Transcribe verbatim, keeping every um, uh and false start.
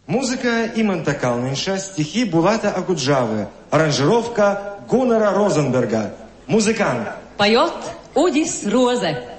Музыка Иманта Калнинша, стихи Булата Акуджавы, аранжировка Гуннара Розенберга. Музыкант. Поет Удис Розе.